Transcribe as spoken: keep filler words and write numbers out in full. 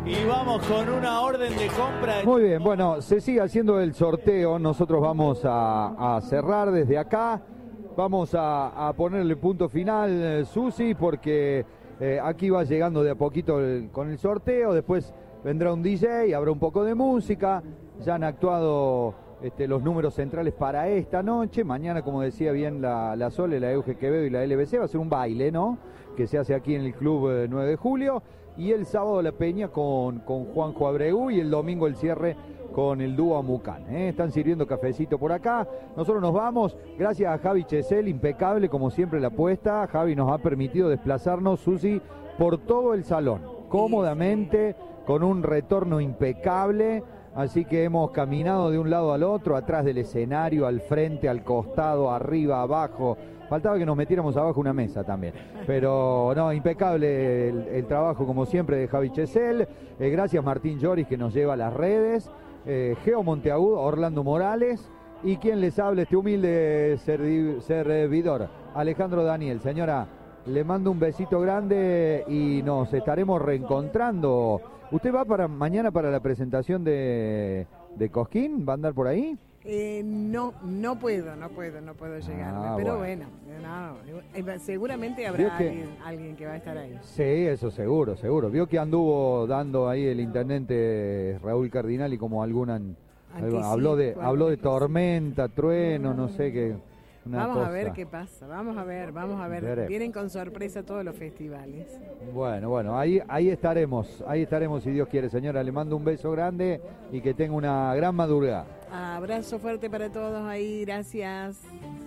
Y vamos con una orden de compra. Muy bien, bueno, se sigue haciendo el sorteo. Nosotros vamos a, a cerrar desde acá. Vamos a, a ponerle punto final, eh, Susi, porque eh, aquí va llegando de a poquito el, con el sorteo. Después vendrá un D J, habrá un poco de música. Ya han actuado este, los números centrales para esta noche. Mañana, como decía bien la, la Sole, la Euge Quevedo y la L B C, va a ser un baile, ¿no? Que se hace aquí en el Club eh, nueve de julio. Y el sábado la Peña con, con Juanjo Abreu y el domingo el cierre con el dúo Amucán. ¿eh? Están sirviendo cafecito por acá. Nosotros nos vamos. Gracias a Javi Chesel, impecable como siempre la apuesta. Javi nos ha permitido desplazarnos, Susi, por todo el salón, cómodamente, con un retorno impecable. Así que hemos caminado de un lado al otro, atrás del escenario, al frente, al costado, arriba, abajo. Faltaba que nos metiéramos abajo una mesa también. Pero no, impecable el, el trabajo como siempre de Javi Chesel. Eh, gracias Martín Lloris que nos lleva a las redes. Eh, Geo Monteagudo, Orlando Morales. Y quien les habla, este humilde servi- servidor, Alejandro Daniel. Señora, le mando un besito grande y nos estaremos reencontrando. ¿Usted va para mañana para la presentación de, de Cosquín? ¿Va a andar por ahí? Eh, no, no puedo, no puedo, no puedo llegar. Ah, pero bueno, bueno no, seguramente habrá Vio que- alguien, alguien que va a estar ahí. Sí, eso seguro, seguro. Vio que anduvo dando ahí el intendente Raúl Cardinali como alguna... Anticipo, habló de alguna habló de cosa. tormenta, trueno, no sé qué. Una Vamos cosa. a ver qué pasa, vamos a ver, vamos a ver. Veremos. Vienen con sorpresa todos los festivales. Bueno, bueno, ahí, ahí estaremos, ahí estaremos si Dios quiere, señora. Le mando un beso grande y que tenga una gran madrugada. Abrazo fuerte para todos ahí, gracias.